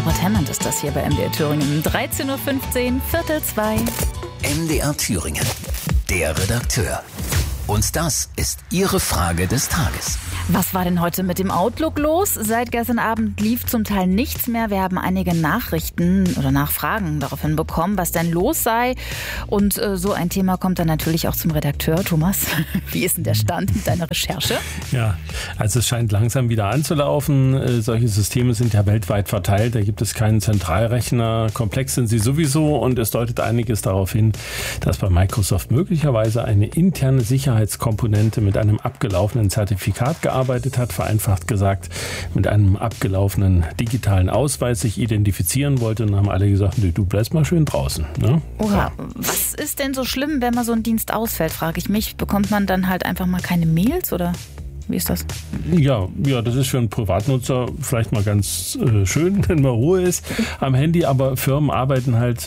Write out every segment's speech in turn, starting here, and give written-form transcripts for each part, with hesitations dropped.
Herbert Hammond ist das hier bei MDR Thüringen. 13.15 Uhr, 2:15. MDR Thüringen, der Redakteur. Und das ist Ihre Frage des Tages. Was war denn heute mit dem Outlook los? Seit gestern Abend lief zum Teil nichts mehr. Wir haben einige Nachrichten oder Nachfragen daraufhin bekommen, was denn los sei. Und so ein Thema kommt dann natürlich auch zum Redakteur. Thomas, wie ist denn der Stand mit deiner Recherche? Ja, also es scheint langsam wieder anzulaufen. Solche Systeme sind ja weltweit verteilt. Da gibt es keinen Zentralrechner. Komplex sind sie sowieso und es deutet einiges darauf hin, dass bei Microsoft möglicherweise eine interne Sicherheitskomponente mit einem abgelaufenen Zertifikat gearbeitet hat, vereinfacht gesagt, mit einem abgelaufenen digitalen Ausweis sich identifizieren wollte, und haben alle gesagt, du bleibst mal schön draußen. Ne? Oha, ja. Was ist denn so schlimm, wenn mal so ein Dienst ausfällt, frage ich mich. Bekommt man dann halt einfach mal keine Mails oder wie ist das? Ja, das ist für einen Privatnutzer vielleicht mal ganz schön, wenn mal Ruhe ist am Handy, aber Firmen arbeiten halt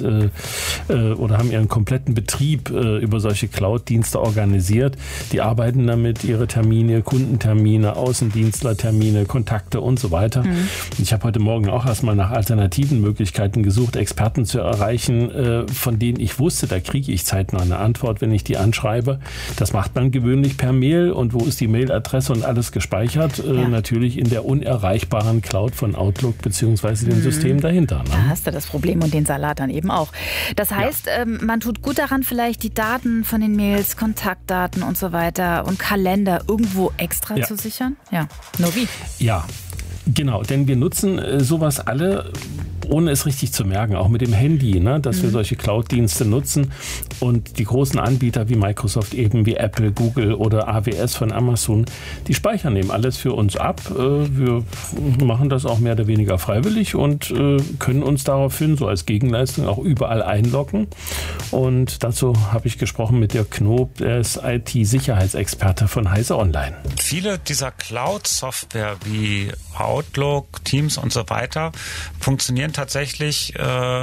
oder haben ihren kompletten Betrieb über solche Cloud-Dienste organisiert. Die arbeiten damit ihre Termine, Kundentermine, Außendienstlertermine, Kontakte und so weiter. Mhm. Ich habe heute Morgen auch erstmal nach alternativen Möglichkeiten gesucht, Experten zu erreichen, von denen ich wusste, da kriege ich zeitnah eine Antwort, wenn ich die anschreibe. Das macht man gewöhnlich per Mail. Und wo ist die Mailadresse und alles gespeichert? Natürlich in der unerreichbaren Cloud von Outlook bzw. dem System dahinter. Ne? Da hast du das Problem und den Salat dann eben auch. Das heißt, man tut gut daran, vielleicht die Daten von den Mails, Kontaktdaten und so weiter und Kalender irgendwo extra zu sichern? Ja. Nur wie? Ja. Genau, denn wir nutzen sowas alle, ohne es richtig zu merken, auch mit dem Handy, ne, dass wir solche Cloud-Dienste nutzen. Und die großen Anbieter wie Microsoft eben, wie Apple, Google oder AWS von Amazon, die speichern eben alles für uns ab. Wir machen das auch mehr oder weniger freiwillig und können uns daraufhin so als Gegenleistung auch überall einloggen. Und dazu habe ich gesprochen mit Dirk Knob, der ist IT-Sicherheitsexperte von Heise Online. Viele dieser Cloud-Software wie Outlook, Teams und so weiter funktionieren tatsächlich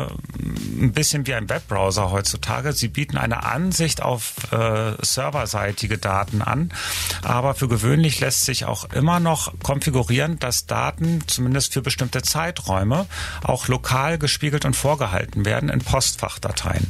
ein bisschen wie ein Webbrowser heutzutage. Sie bieten eine Ansicht auf serverseitige Daten an, aber für gewöhnlich lässt sich auch immer noch konfigurieren, dass Daten zumindest für bestimmte Zeiträume auch lokal gespiegelt und vorgehalten werden in Postfachdateien.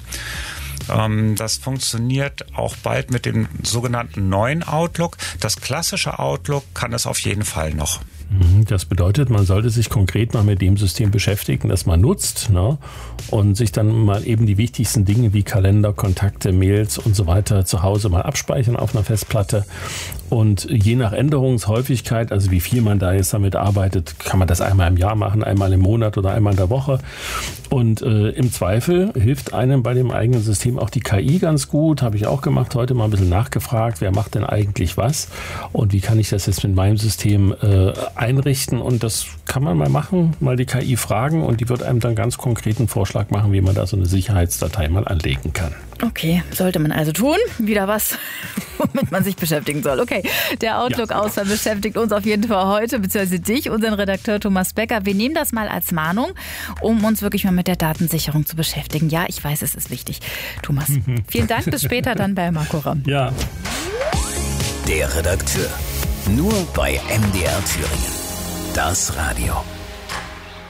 Das funktioniert auch bald mit dem sogenannten neuen Outlook. Das klassische Outlook kann es auf jeden Fall noch. Das bedeutet, man sollte sich konkret mal mit dem System beschäftigen, das man nutzt, ne? Und sich dann mal eben die wichtigsten Dinge wie Kalender, Kontakte, Mails und so weiter zu Hause mal abspeichern auf einer Festplatte. Und je nach Änderungshäufigkeit, also wie viel man da jetzt damit arbeitet, kann man das einmal im Jahr machen, einmal im Monat oder einmal in der Woche. Und im Zweifel hilft einem bei dem eigenen System auch die KI ganz gut. Habe ich auch gemacht, heute mal ein bisschen nachgefragt, wer macht denn eigentlich was und wie kann ich das jetzt mit meinem System einrichten. Und das kann man mal machen, mal die KI fragen und die wird einem dann ganz konkreten Vorschlag machen, wie man da so eine Sicherheitsdatei mal anlegen kann. Okay, sollte man also tun. Wieder was, womit man sich beschäftigen soll. Okay, der Outlook-Ausfall beschäftigt uns auf jeden Fall heute, beziehungsweise dich, unseren Redakteur Thomas Becker. Wir nehmen das mal als Mahnung, um uns wirklich mal mit der Datensicherung zu beschäftigen. Ja, ich weiß, es ist wichtig. Thomas, vielen Dank. Bis später dann bei Marco Ramm. Ja. Der Redakteur. Nur bei MDR Thüringen. Das Radio.